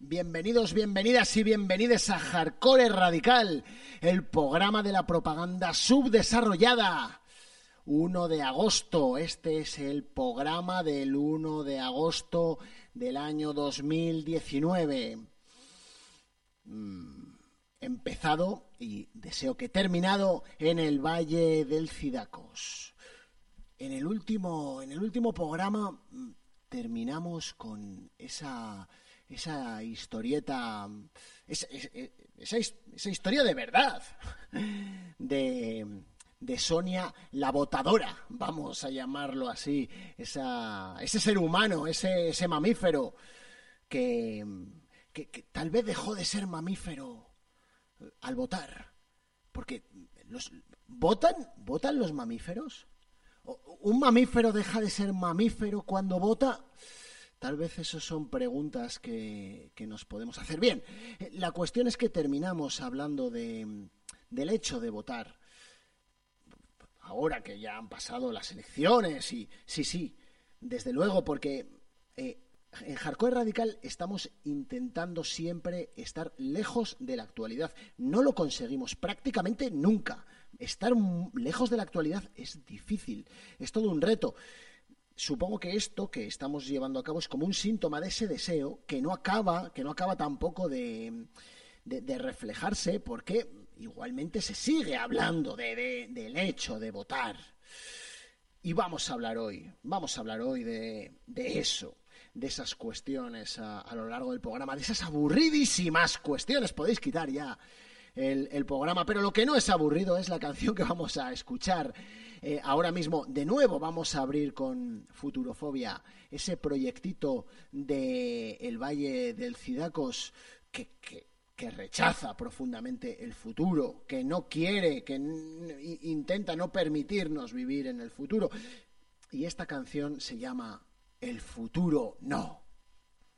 Bienvenidos, bienvenidas y bienvenides a Hardcore Radical, el programa de la propaganda subdesarrollada. 1 de agosto, este es el programa del 1 de agosto del año 2019. Empezado y deseo que terminado en el Valle del Cidacos. En el último programa terminamos con esa historieta, esa historia de verdad de Sonia la Botadora, vamos a llamarlo así, ese ser humano, ese mamífero que tal vez dejó de ser mamífero al votar, porque ¿votan los mamíferos? ¿Un mamífero deja de ser mamífero cuando vota? Tal vez esas son preguntas que nos podemos hacer. Bien, la cuestión es que terminamos hablando del hecho de votar. Ahora que ya han pasado las elecciones y sí, desde luego, porque en Hardcore Radical estamos intentando siempre estar lejos de la actualidad. No lo conseguimos prácticamente nunca. Estar lejos de la actualidad es difícil, es todo un reto. Supongo que esto que estamos llevando a cabo es como un síntoma de ese deseo que no acaba tampoco de reflejarse, porque igualmente se sigue hablando del hecho de votar. Y vamos a hablar hoy de eso, de esas cuestiones a lo largo del programa, de esas aburridísimas cuestiones. Podéis quitar ya el programa, pero lo que no es aburrido es la canción que vamos a escuchar ahora mismo. De nuevo vamos a abrir con Futurofobia, ese proyectito de el Valle del Cidacos que rechaza profundamente el futuro, que no quiere, que intenta no permitirnos vivir en el futuro. Y esta canción se llama El futuro no.